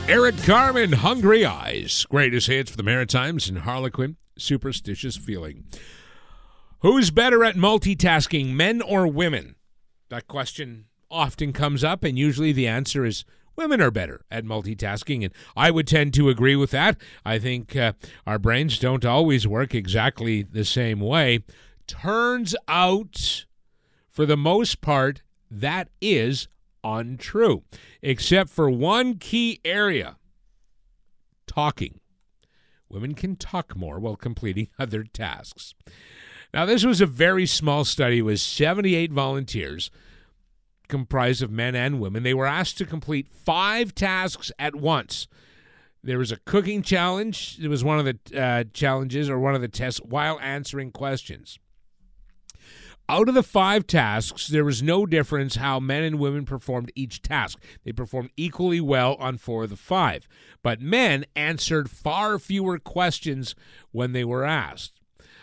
Eric Carmen, Hungry Eyes. Greatest hits for the Maritimes and Harlequin, Superstitious Feeling. Who's better at multitasking, men or women? That question often comes up, and usually the answer is women are better at multitasking, and I would tend to agree with that. I think our brains don't always work exactly the same way. Turns out, for the most part, that is untrue, except for one key area: talking. Women can talk more while completing other tasks. Now, this was a very small study with 78 volunteers comprised of men and women. They were asked to complete 5 tasks at once. There was a cooking challenge. It was one of the challenges or one of the tests while answering questions. Out of the 5 tasks, there was no difference how men and women performed each task. They performed equally well on 4 of the 5. But men answered far fewer questions when they were asked.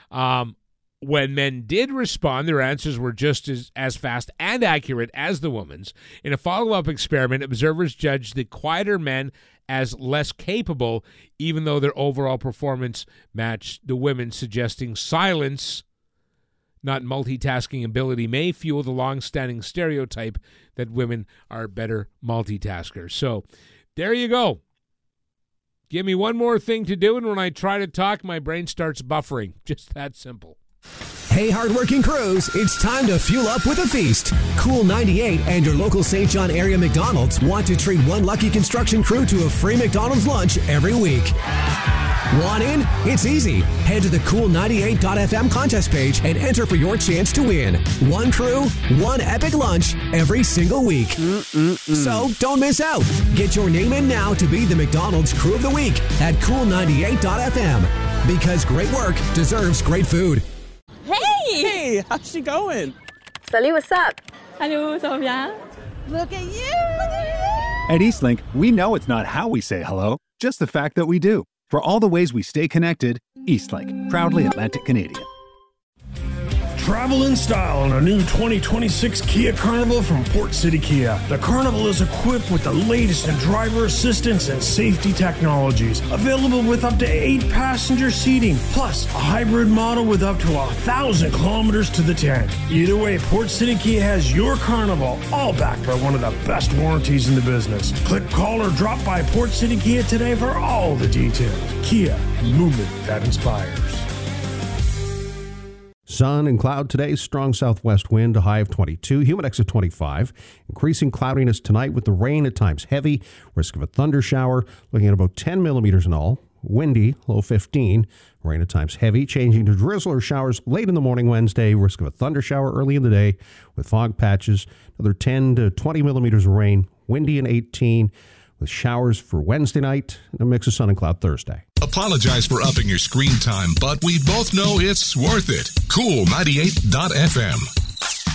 When men did respond, their answers were just as fast and accurate as the women's. In a follow-up experiment, observers judged the quieter men as less capable, even though their overall performance matched the women, suggesting silence, not multitasking ability, may fuel the long-standing stereotype that women are better multitaskers. So there you go. Give me one more thing to do, and when I try to talk, my brain starts buffering. Just that simple. Hey, hardworking crews, it's time to fuel up with a feast. Cool 98 and your local St. John area McDonald's want to treat one lucky construction crew to a free McDonald's lunch every week. Want in? It's easy. Head to the cool98.fm contest page and enter for your chance to win. One crew, one epic lunch every single week. So don't miss out. Get your name in now to be the McDonald's Crew of the Week at cool98.fm. Because great work deserves great food. Hey, how's she going? Salut, what's up? Hello, ça va bien? Look at you! At Eastlink, we know it's not how we say hello, just the fact that we do. For all the ways we stay connected, Eastlink, proudly Atlantic Canadian. Travel in style on a new 2026 Kia Carnival from Port City Kia. The Carnival is equipped with the latest in driver assistance and safety technologies. Available with up to 8 passenger seating, plus a hybrid model with up to 1,000 kilometers to the tank. Either way, Port City Kia has your Carnival, all backed by one of the best warranties in the business. Click, call, or drop by Port City Kia today for all the details. Kia, movement that inspires. Sun and cloud today, strong southwest wind, a high of 22, humidex of 25. Increasing cloudiness tonight with the rain at times heavy, risk of a thunder shower, looking at about 10 millimeters in all. Windy, low 15, rain at times heavy, changing to drizzle or showers late in the morning Wednesday, risk of a thunder shower early in the day with fog patches, another 10 to 20 millimeters of rain, windy and 18, with showers for Wednesday night and a mix of sun and cloud Thursday. Apologize for upping your screen time, but we both know it's worth it. Cool98.fm.